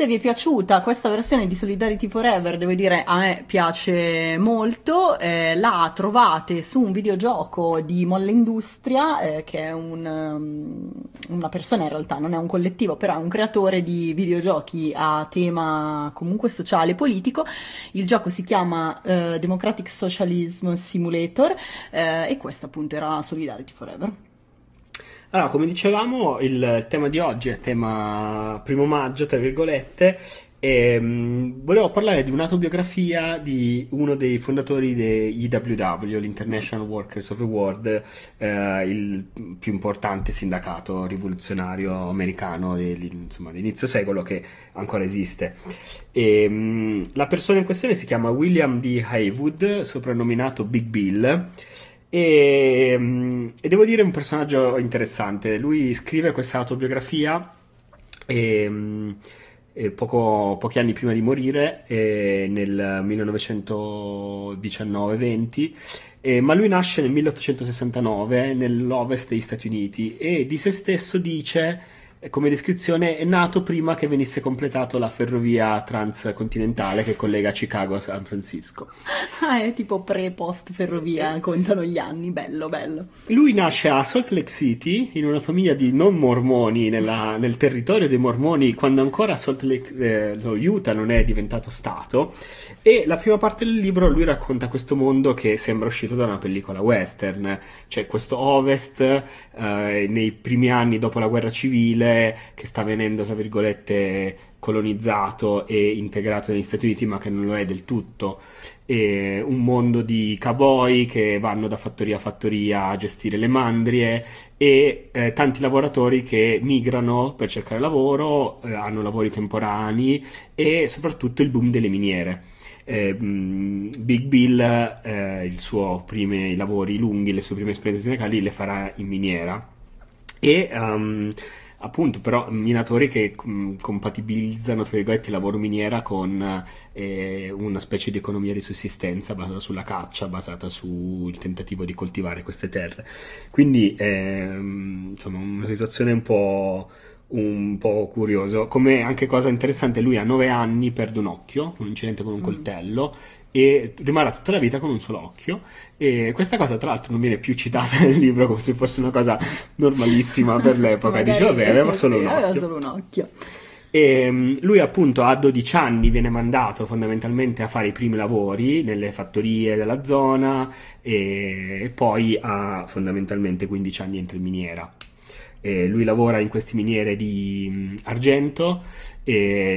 Se vi è piaciuta questa versione di Solidarity Forever, devo dire a me piace molto, la trovate su un videogioco di Molle Industria, che è una persona, in realtà non è un collettivo, però è un creatore di videogiochi a tema comunque sociale e politico. Il gioco si chiama Democratic Socialism Simulator, e questo appunto era Solidarity Forever. Allora, come dicevamo, il tema di oggi è tema primo maggio, tra virgolette, e volevo parlare di un'autobiografia di uno dei fondatori dell'IWW, l'International Workers of the World, il più importante sindacato rivoluzionario americano insomma, dell'inizio secolo che ancora esiste. La persona in questione si chiama William D. Haywood, soprannominato Big Bill. E devo dire è un personaggio interessante. Lui scrive questa autobiografia pochi anni prima di morire, nel 1919-20, ma lui nasce nel 1869 nell'ovest degli Stati Uniti e di se stesso dice, come descrizione, è nato prima che venisse completato la ferrovia transcontinentale che collega Chicago a San Francisco. Ah, è tipo pre-post ferrovia, contano gli anni, bello, bello. Lui nasce a Salt Lake City in una famiglia di non mormoni nel territorio dei mormoni, quando ancora Salt Lake, lo Utah non è diventato stato, e la prima parte del libro lui racconta questo mondo che sembra uscito da una pellicola western, cioè questo ovest nei primi anni dopo la guerra civile che sta venendo, tra virgolette, colonizzato e integrato negli Stati Uniti, ma che non lo è del tutto. E un mondo di cowboy che vanno da fattoria a fattoria a gestire le mandrie e tanti lavoratori che migrano per cercare lavoro, hanno lavori temporanei e soprattutto il boom delle miniere. Big Bill i suoi lavori lunghi, le sue prime esperienze sindacali le farà in miniera e appunto però minatori che compatibilizzano, tra virgolette, il lavoro miniera con una specie di economia di sussistenza basata sulla caccia, basata sul tentativo di coltivare queste terre. Quindi insomma una situazione un po' curioso. Come anche cosa interessante, lui a 9 anni perde un occhio, un incidente con un coltello, e rimarrà tutta la vita con un solo occhio, e questa cosa tra l'altro non viene più citata nel libro come se fosse una cosa normalissima per l'epoca. Dice vabbè, aveva solo un occhio. Aveva solo un occhio. E lui appunto a 12 anni viene mandato fondamentalmente a fare i primi lavori nelle fattorie della zona e poi a fondamentalmente 15 anni entra in miniera. Lui lavora in queste miniere di argento e